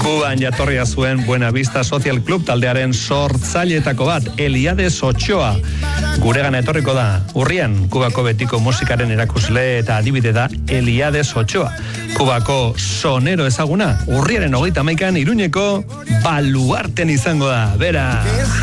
Kuban jatorria zuen Buenavista Social Club taldearen sortzaileetako bat, Eliades Ochoa. Guregan etorriko da, urrian, Kubako betiko musikaren erakusle eta adibide da Eliades Ochoa. Kubako sonero ezaguna, urriaren 31 Iruñeko Baluarten izango da, bera.